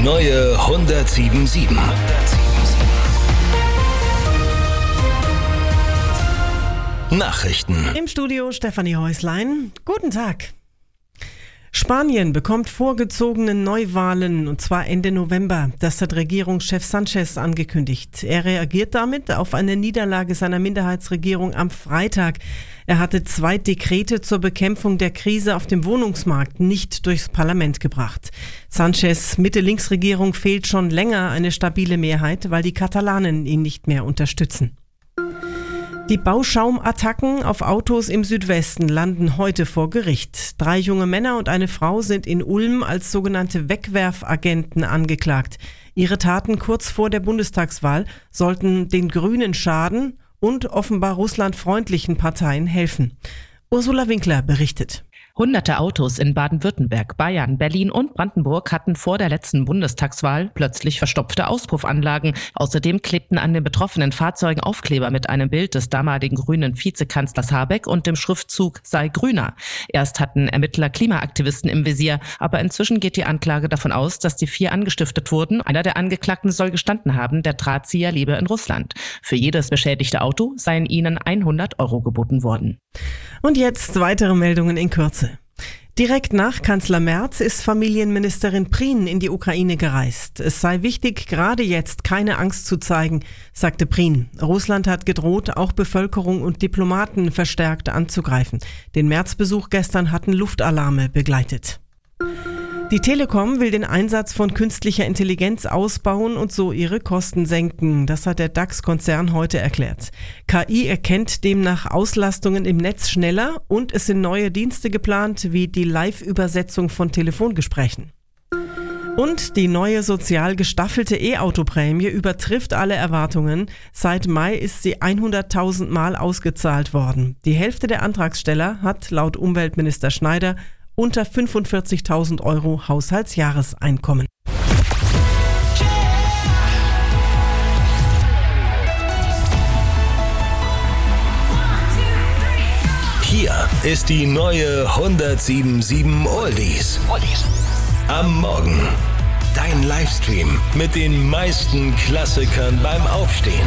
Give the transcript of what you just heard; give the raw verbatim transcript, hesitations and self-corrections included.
neue hundertsieben Komma sieben. Nachrichten. Im Studio Stefanie Häuslein. Guten Tag. Spanien bekommt vorgezogene Neuwahlen, und zwar Ende November. Das hat Regierungschef Sánchez angekündigt. Er reagiert damit auf eine Niederlage seiner Minderheitsregierung am Freitag. Er hatte zwei Dekrete zur Bekämpfung der Krise auf dem Wohnungsmarkt nicht durchs Parlament gebracht. Sánchez' Mitte-Links-Regierung fehlt schon länger eine stabile Mehrheit, weil die Katalanen ihn nicht mehr unterstützen. Die Bauschaumattacken auf Autos im Südwesten landen heute vor Gericht. Drei junge Männer und eine Frau sind in Ulm als sogenannte Wegwerfagenten angeklagt. Ihre Taten kurz vor der Bundestagswahl sollten den Grünen schaden und offenbar russlandfreundlichen Parteien helfen. Ursula Winkler berichtet. Hunderte Autos in Baden-Württemberg, Bayern, Berlin und Brandenburg hatten vor der letzten Bundestagswahl plötzlich verstopfte Auspuffanlagen. Außerdem klebten an den betroffenen Fahrzeugen Aufkleber mit einem Bild des damaligen grünen Vizekanzlers Habeck und dem Schriftzug "Sei grüner". Erst hatten Ermittler Klimaaktivisten im Visier, aber inzwischen geht die Anklage davon aus, dass die vier angestiftet wurden. Einer der Angeklagten soll gestanden haben, der Drahtzieher lebe in Russland. Für jedes beschädigte Auto seien ihnen hundert Euro geboten worden. Und jetzt weitere Meldungen in Kürze. Direkt nach Kanzler Merz ist Familienministerin Prien in die Ukraine gereist. Es sei wichtig, gerade jetzt keine Angst zu zeigen, sagte Prien. Russland hat gedroht, auch Bevölkerung und Diplomaten verstärkt anzugreifen. Den Merz-Besuch gestern hatten Luftalarme begleitet. Die Telekom will den Einsatz von künstlicher Intelligenz ausbauen und so ihre Kosten senken. Das hat der DAX-Konzern heute erklärt. K I erkennt demnach Auslastungen im Netz schneller und es sind neue Dienste geplant, wie die Live-Übersetzung von Telefongesprächen. Und die neue sozial gestaffelte E-Auto-Prämie übertrifft alle Erwartungen. Seit Mai ist sie hunderttausend Mal ausgezahlt worden. Die Hälfte der Antragsteller hat laut Umweltminister Schneider unter fünfundvierzigtausend Euro Haushaltsjahreseinkommen. Hier ist die neue hundertsieben Komma sieben Oldies. Am Morgen. Dein Livestream mit den meisten Klassikern beim Aufstehen.